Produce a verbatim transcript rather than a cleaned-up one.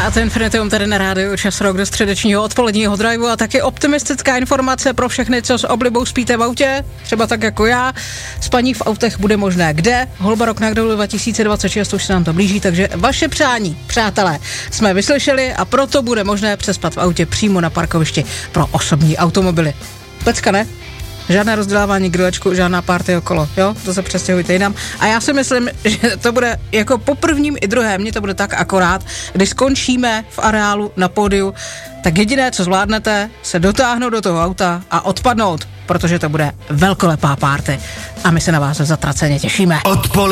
Rád Infinitum tady na rádiu Čas Rock do středečního odpoledního driveu a taky optimistická informace pro všechny, co s oblibou spíte v autě, třeba tak jako já. Spaní v autech bude možné kde? Holba Rock na Gdaulu dva tisíce dvacet šest, už se nám to blíží, takže vaše přání, přátelé, jsme vyslyšeli a proto bude možné přespat v autě přímo na parkovišti pro osobní automobily. Pecka, ne? Žádné rozdělávání grillečku, žádná party okolo, jo? To se přestěhujte jinam. A já si myslím, že to bude jako po prvním i druhém, mně to bude tak akorát, když skončíme v areálu na pódiu, tak jediné, co zvládnete, se dotáhnout do toho auta a odpadnout, protože to bude velkolepá party. A my se na vás zatraceně těšíme. Odpoledne